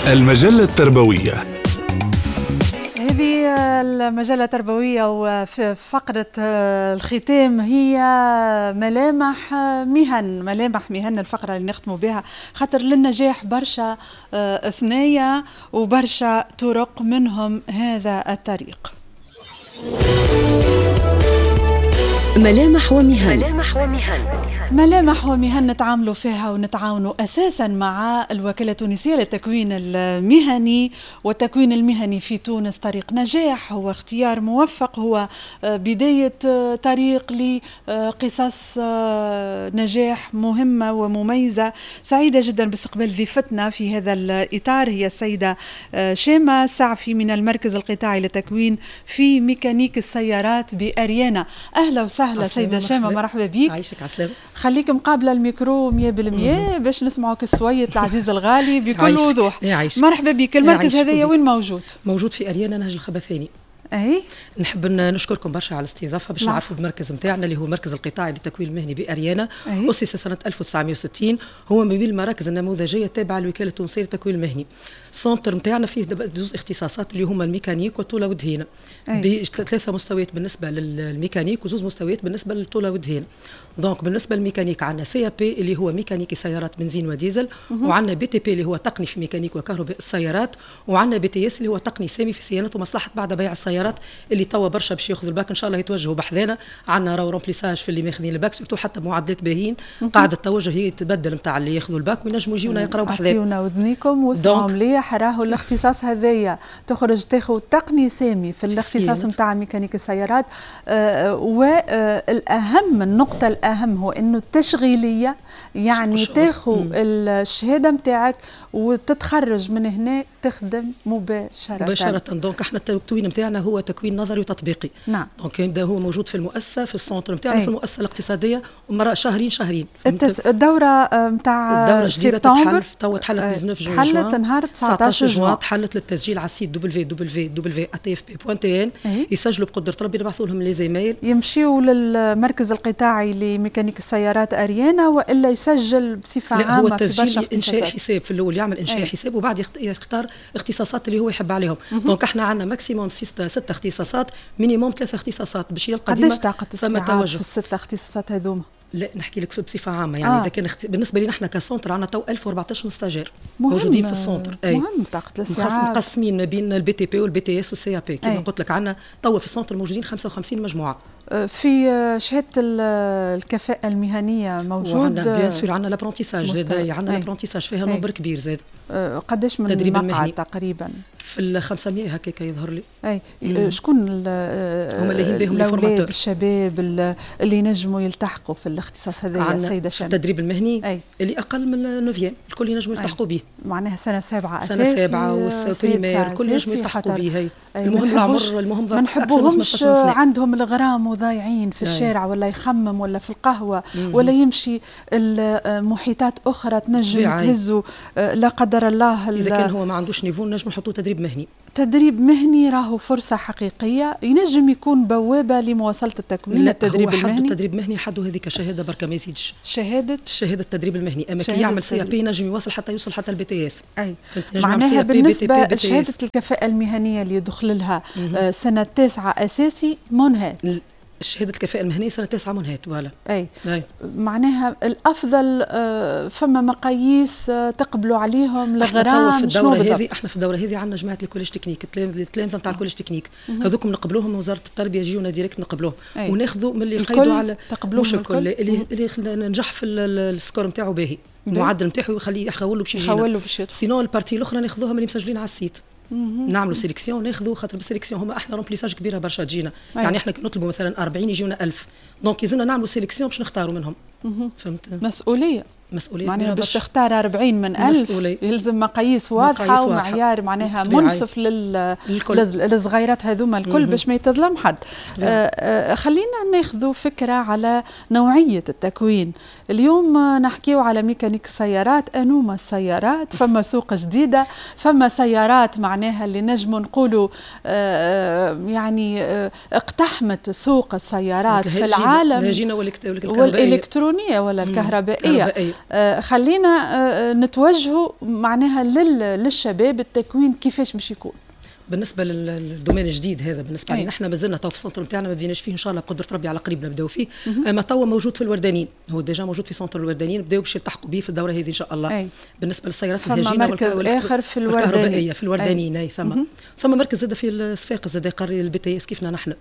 المجلة التربوية. هذه المجلة التربوية، وفي فقرة الختام هي ملامح مهن الفقرة اللي نختموا بها، خاطر للنجاح برشا ثنايا وبرشا طرق، منهم هذا الطريق. ملامح ومهن نتعاملوا فيها ونتعاونوا أساسا مع الوكالة التونسية للتكوين المهني. والتكوين المهني في تونس طريق نجاح، هو اختيار موفق، هو بداية طريق لقصص نجاح مهمة ومميزة. سعيدة جدا باستقبال ضيفتنا في هذا الإطار، هي السيدة شيماء السعفي من المركز القطاعي للتكوين في ميكانيك السيارات بأريانا. أهلا وسهلا سيدة شيماء، مرحبا بك. عايشك عسلامة. خليك مقابلة الميكرو 100% باش نسمعوك السويت العزيز الغالي بكل وضوح. مرحبا بك. المركز هذايا وين موجود؟ موجود في أريانا نهج الخبثاني. أي نحب نشكركم برشا على الاستضافه باش نعرفوا المركز نتاعنا اللي هو المركز القطاعي للتكوين المهني بأريانا. أسس سنة 1960، هو من بين المراكز النموذجية التابعة للوكالة التونسية للتكوين المهني. السونتر نتاعنا فيه جزء اختصاصات اللي هما الميكانيك والطولة والدهينة، بثلاثة مستويات بالنسبة للميكانيك وزوز مستويات بالنسبة للطولة والدهينة. دونك بالنسبة للميكانيك عندنا CAP اللي هو ميكانيكي سيارات بنزين وديزل، وعندنا BTP اللي هو تقني في ميكانيك وكهرباء السيارات، وعندنا BTS اللي هو تقني سامي في صيانة ومصلحة بعد بيع السيارات، اللي توا برشا باش ياخذوا الباك ان شاء الله يتوجهوا بحذانا. عندنا راهو رومبليساج في اللي ماخذين الباك، سورتو حتى معدلات باهيين، قاعده التوجه هي تبدل نتاع اللي ياخذوا الباك وينجموا يجيونا يقراوا بحذانا. عطيونا وذنيكم واسمعوا مليح، راهو الاختصاص هذايا تخرج تاخذ تقني سامي في الاختصاص نتاع ميكانيك السيارات. والاهم، النقطه الاهم هو انه التشغيليه، يعني تاخذ الشهاده نتاعك وتتخرج من هنا تخدم مباشرة. دونك احنا التكوين نتاعنا هو تكوين نظري وتطبيقي. نعم. دونك يبدا هو موجود في المؤسسه، في السونتر نتاعنا، في المؤسسه الاقتصاديه، ومرة شهرين. الدوره نتاع الدوره الجديده توا تحلت 19 جوان، تحلت نهار 19 جوان، تحلت للتسجيل على السيت www.atfp.tn. يسجلوا بقدره ربي، نبعثوا لهم لي زيميل، يمشيوا للمركز القطاعي لميكانيك السيارات أريانا، والا يسجل بصفه عامه. هو التسجيل انشاء حساب في الاول، يعمل انشاء حساب وبعد يختار اختصاصات اللي هو يحب عليهم. دونك احنا عندنا ماكسيموم 6 اختصاصات، مينيموم 3 اختصاصات باش يلقى ديما. قداش طاقه استيعاب في ال6 اختصاصات هذوما؟ لا نحكي لك بصفه عامه، يعني اذا كان بالنسبه لنا احنا كسونتر عندنا تو 1014 ستاجير موجودين في السونتر. مهم طاقه الاستيعاب، مقسمين ما بين الBTP والBTS والCAP. كما قلت لك عندنا تو في السونتر موجودين 55 مجموعه. في شهاده الكفاءه المهنيه موجود، وعندنا بيان سور عندنا لابرونتيساج زاد، عندنا لابرونتيساج فيها نمبر كبير زاد. قداش من تدريب المقعد تقريبا؟ في 500 هكاك يظهر لي. شكون هما اللي بهم الاولاد الشباب اللي ينجموا يلتحقوا في الاختصاص هذا؟ سيدة شيماء، التدريب المهني اللي اقل من 9 الكل ينجموا يلتحقوا به، معناها سنه 7 اساسي، سنه 7 والبريمير الكل ينجموا يلتحقوا به. المهم العمر، المهم ما نحبوهمش عندهم الغرام وضايعين في الشارع، ولا يخمم ولا في القهوه، ولا يمشي المحيطات اخرى تنجم تهزوا لا قدر الله. اذا كان هو ما عندوش نيفو نجم نحطوه تدريب مهني. تدريب مهني راهو فرصة حقيقية، ينجم يكون بوابة لمواصلة التكوين. التدريب المهني التدريب المهني حدو هذيك شهادة بركة ما يزيدش، شهادة التدريب المهني. اما كي يعمل CAP ينجم يوصل حتى الBTS. معناها بالنسبة شهادة الكفاءة المهنية اللي يدخل لها سنة 9 أساسي منهات. شهادة الكفاءة المهنية سنة 9 منهات. فوالا. معناها الأفضل فما مقاييس تقبلوا عليهم لغرام. في الدورة هذه احنا في الدورة هذه عندنا جماعة الكوليج تكنيك، التلامذة نتاع الكوليج تكنيك هذوكم نقبلوهم، وزارة التربية يجيونا ديريكت نقبلوهم، وناخذوا من اللي يقيدوا على مش الكل اللي نجح في السكور نتاعو باهي، المعدل نتاعو يخليه يحول له باش يجينا. سينو البارتي الاخرى ناخذوها من اللي مسجلين على السيت، نعملوا سيليكسيون، ناخذوا خاطر بالسيليكسيون هما احنا رومبليساج كبيره برشا تجينا. يعني احنا كي نطلبوا مثلا 40 يجيونا 1000، دونك يلزمنا نعملوا سيليكسيون باش نختاروا منهم. فهمت؟ مسؤولية معناها باش تختار 40 من 1000 يلزم مقاييس واضحة ومعيار معناها منصف للصغيرات هذوما الكل باش ما يتظلم حد. خلينا ناخذوا فكرة على نوعية التكوين. اليوم نحكيو على ميكانيك السيارات، أنوما السيارات، فما سوق جديدة، فما سيارات معناها اللي نجموا نقولوا يعني اقتحمت سوق السيارات في العالم، والإلكترونية ولا الكهربائية. خلينا نتوجهوا معناها للشباب، التكوين كيفاش باش يكون بالنسبه للدومين الجديد هذا. بالنسبه لنا احنا مازلنا تو في السنتر نتاعنا ما بديناش فيه ان شاء الله بقدره ربي على قريب نبداو فيه. اما توا موجود في الوردانيين، هو ديجا موجود في سنتر الوردانيين، بداو باش يلتحقوا به في الدوره هذه ان شاء الله. بالنسبه للسيارات الهجينه مركز اخر في الوردانيين، في الوردانيين اي ثم مركز زاد في الصفاقس زاد قري البي تي اس كيفنا نحن.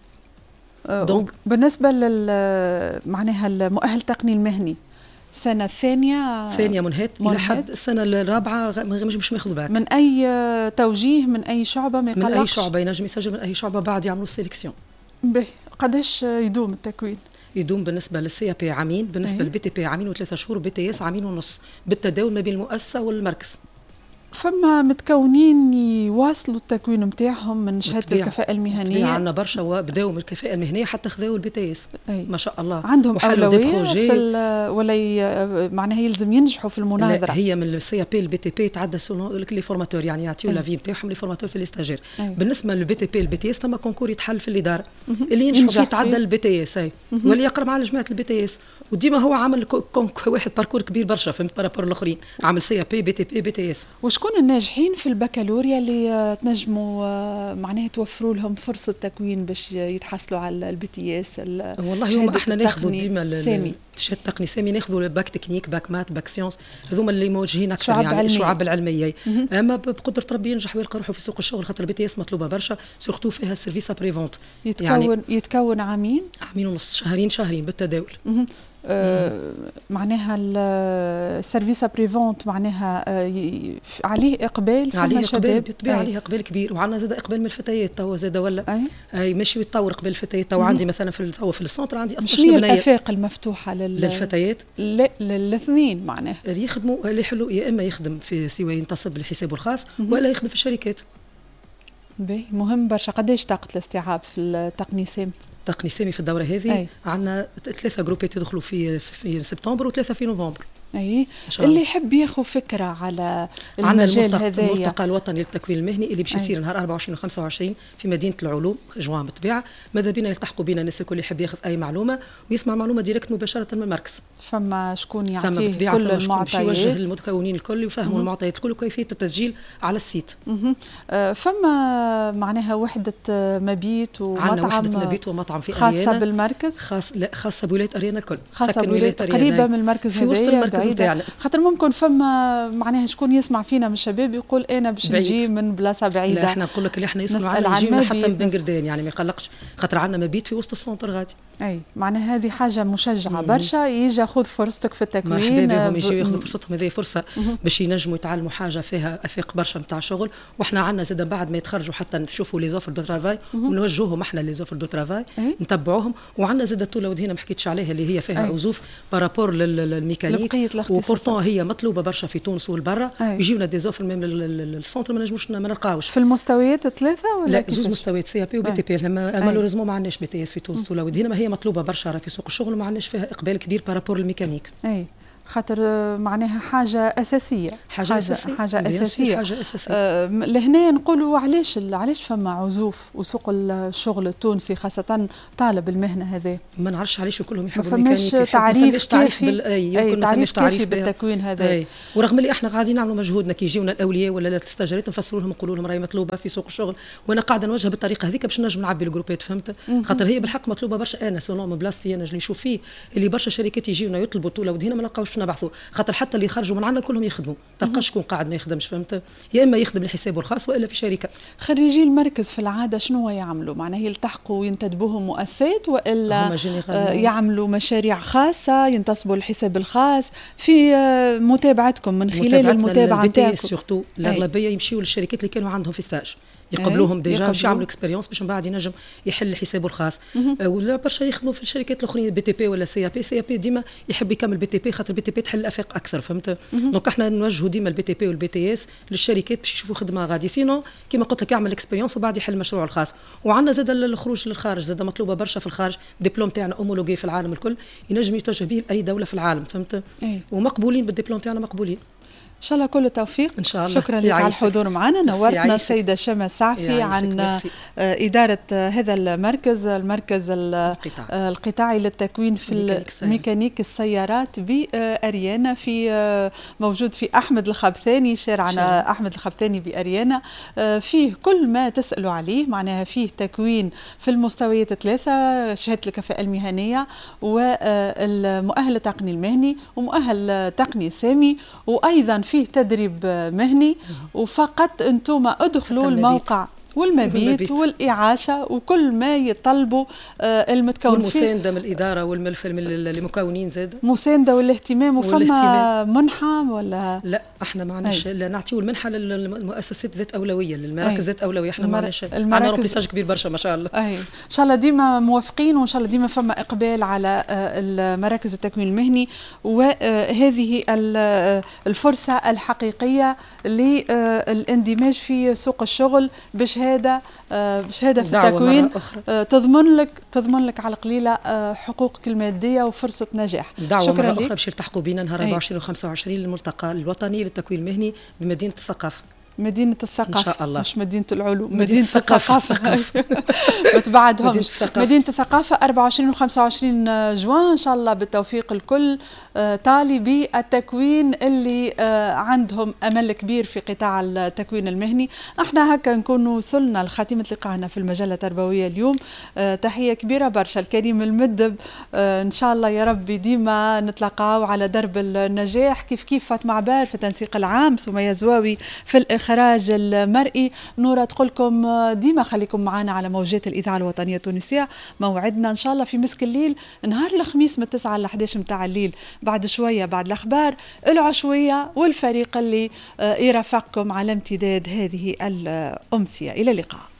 دونك بالنسبه معناها المؤهل التقني المهني السنة الثانية منهات إلى حد السنة الرابعة مش ماخذ باك. من أي توجيه، من أي شعبة ما يقلقش؟ من أي شعبة ينجم يسجل، من أي شعبة بعد يعملوا السيليكسيون. باهي قداش يدوم التكوين؟ يدوم بالنسبة للسي بي عامين، بالنسبة للبي تي بي عامين و3 شهور، وبي تي اس عامين ونص، بالتداول ما بين المؤسسة والمركز. فما متكونين يواصلوا التكوين نتاعهم من شهاده الكفاءه المهنيه؟ عندنا برشا وبداوا من الكفاءه المهنيه حتى خذاوا البي تي اس ما شاء الله. عندهم اولويه في ولا معناها يلزم ينجحوا في المناظره؟ لا، هي من السي بي البي تي بي تعدى سولون لي فورماتور، يعني يعطيو لافي نتاعهم لي فورماتور في الاستاجير. بالنسبه للبي تي بي البي تي اس ثم كونكور يتحل في الاداره اللي ينجحوا فيه تعدى البي تي اس واللي يقرب على جماعه البي تي اس. وديما هو عامل واحد باركور كبير برشا فهمت بارابور الاخرين، عامل سي بي بي تي بي بي تي اس. وشكون الناجحين في البكالوريا اللي تنجموا معناها توفروا لهم فرصه تكوين باش يتحصلوا على البي تي اس؟ والله هم احنا ناخذوا ديما الشهاده التقني سامي، ناخذوا باك تكنيك، باك مات، باك سيونس، هذوما اللي موجهين اكثر يعني الشعب العلميه. اما بقدره ربي ينجح ويلقى روحه في سوق الشغل، خاطر البي تي اس مطلوبه برشا، سورتو فيها السيرفيس ابري فونت. يتكون عامين ونص، شهرين بالتداول. معناها السيرفيس ابري فونت معناها عليه اقبال، عليه شباب بالطبيعه، عليه اقبال كبير، وعندنا زاد اقبال من الفتيات توا زاد ولا اي ماشي يتطور قبل الفتيات. توا عندي مثلا في السنتر عندي 12 بنيه. شنو الافاق المفتوحه للفتيات؟ للاثنين معناها اللي يخدموا اللي يحلوا، يا اما يخدم في سواء ينتصب لحسابه الخاص ولا يخدم في الشركات. باهي مهم برشا. قداش طاقه الاستيعاب في التقني سامي؟ تقني سامي في الدوره هذه عندنا 3 جروبات يدخلوا في سبتمبر و3 في نوفمبر. اللي يحب ياخذ فكره على المجال هذا، الملتقى الوطني للتكوين المهني اللي باش يصير نهار 24 و25 في مدينه العلوم جوان بالطبيعه. ماذا بينا يلتحقوا بنا الناس الكل يحب ياخذ اي معلومه ويسمع معلومه ديريكت مباشره من المركز. فما شكون يعطيه كل المعطيات، يوجه المتكونين الكل ويفهموا المعطيات الكل وكيفيه التسجيل على السيت. فما معناها وحده مبيت ومطعم، عندنا وحده مبيت ومطعم في خاصه بالمركز، خاصه بولايه اريانا الكل، خاصه بولايه قريبه من المركز في وسط المركز نتاعنا. خاطر ممكن فما معناها شكون يسمع فينا من الشباب يقول انا باش نجي من بلاصه بعيده. لا احنا نقول لك اللي احنا يسكنوا عندنا يجينا حتى من بن قردان، يعني ما يقلقش خاطر عندنا مبيت في وسط السنتر غادي. معناها هذه حاجه مشجعه برشا. يجي ياخذ فرصتك في التكوين، مرحبا بهم، يجيو ياخذوا فرصتهم. هذه فرصه باش ينجموا يتعلموا حاجه فيها افاق برشا نتاع شغل. وحنا عندنا زاد بعد ما يتخرجوا حتى نشوفوا لي زوفر دو ترافاي ونوجهوهم احنا لي زوفر دو ترافاي نتبعوهم. وعندنا زاد طول ودهينا ما حكيتش عليها اللي هي فيها عزوف بارابور للميكانيك، وبورتون هي مطلوبه برشا في تونس والبرا. يجيونا دي زوفر من السنتر ما نجموش ما نلقاوش. في المستويات 3 ولا لا زوج مستويات سي بي وبي تي بي. مالوريزمون ما عندناش بي تي اس في تونس ولا ودهينا، ما هي مطلوبه برشا في سوق الشغل وما عندناش فيها اقبال كبير بارابور للميكانيك. خاطر معناها حاجه اساسيه، حاجه اساسيه. لهنا نقولوا علاش فما عزوف وسوق الشغل التونسي خاصه طالب المهنه هذا ما نعرفش علاش كلهم يحبوا الميكانيك، ما فماش تعريف كافي بالتكوين هذا. ورغم اللي احنا قاعدين نعملوا مجهودنا كي يجيونا الاولياء ولا الاستاجرات نفسروا لهم نقولوا لهم راهي مطلوبه في سوق الشغل، وانا قاعده نوجه بالطريقه هذيك باش نجم نعبي الجروبات فهمت. خاطر هي بالحق مطلوبه برشا. انا سولون من بلاصتي انا اللي نشوف فيه اللي برشا شركات يجيونا يطلبوا طول ودهنا ما نلقاوش نبحثوا، خاطر حتى اللي خرجوا من عندنا كلهم يخدموا. تلقى شكون قاعد ما يخدمش فهمت، يا اما يخدم لحسابه الخاص والا في شركه. خريجي المركز في العاده شنو يعملوا؟ معناها يلتحقوا وينتدبوهم مؤسسات والا يعملوا مشاريع خاصه ينتصبوا الحساب الخاص؟ في متابعتكم من خلال المتابعه نتاعكم سورتو الاغلبيه يمشيوا للشركات اللي كانوا عندهم في ستاج يقبلوهم ديجا باش يعملوا اكسبيريونس باش من بعد ينجم يحل حسابه الخاص. ولا برشا يخدموا في الشركات الاخرين بي تي بي ولا سي بي ديما يحب يكمل بي تي بي خاطر بي تي بي تحل الافاق اكثر فهمت. دونك احنا نوجهوا ديما البي تي بي والبي تي اس للشركات باش يشوفوا خدمه غادي، سينو كيما قلت لك يعمل اكسبيريونس وبعد يحل مشروعه الخاص. وعندنا زاد الخروج للخارج زاد مطلوبه برشا في الخارج، دبلوم تاعنا اومولوجي في العالم الكل ينجم يتوجه به لاي دوله في العالم فهمت. ومقبولين بالدبلوم تاعنا مقبولين. إن شاء الله كل التوفيق. إن شاء الله. شكرا لك على الحضور معنا. نورتنا السيدة شمى السعفي عن إدارة هذا المركز القطاعي للتكوين في ميكانيك السيارات بأريانا، موجود في أحمد الخبثاني، شارع أحمد الخبثاني بأريانا. فيه كل ما تسألوا عليه، معناها فيه تكوين في المستويات 3، شهادة الكفاءة المهنية والمؤهل التقني المهني ومؤهل تقني سامي، وأيضا فيه تدريب مهني. وفقط أنتم ادخلوا الموقع والمبيت والإعاشة وكل ما يطلبوا المتكون فيه، والمساندة من الإدارة والمكونين زاد مساندة والاهتمام. وفما منحة ولا لا؟ احنا ما عندناش، نعطيو المنحة للمؤسسات ذات أولوية، للمراكز ذات أولوية. احنا ما عندناش، عندنا روبليساج كبير برشا ما شاء الله. إن شاء الله ديما موافقين، وإن شاء الله ديما فما إقبال على المراكز التكوين المهني، وهذه الفرصة الحقيقية للاندماج في سوق الشغل بشهادة في التكوين تضمن لك على القليلة حقوقك المادية وفرصة نجاح. دعوة مرة أخرى باش يلتحقوا بينا نهار 24 و 25 للملتقى الوطني للتكوين المهني بمدينة الثقافة. مدينة الثقافة إن شاء الله، مش مدينة العلوم، مدينة الثقافة. ما تبعدهمش. مدينة الثقافة 24 و 25 جوان إن شاء الله، بالتوفيق الكل طالبي التكوين اللي عندهم أمل كبير في قطاع التكوين المهني. احنا هكا نكون وصلنا لخاتمة لقائنا في المجلة التربوية اليوم. تحية كبيرة برشا الكريم المدب. إن شاء الله يا ربي ديما نتلاقاو على درب النجاح، كيف فاطمة عبار في التنسيق العام، سمية زواوي في الإخراج المرئي. نورة تقول لكم ديما خليكم معنا على موجات الإذاعة الوطنية التونسية. موعدنا إن شاء الله في مسك الليل نهار الخميس من 9 ل 11 متاع الليل، بعد شوية بعد الأخبار العشوية والفريق اللي يرافقكم على امتداد هذه الأمسية. إلى اللقاء.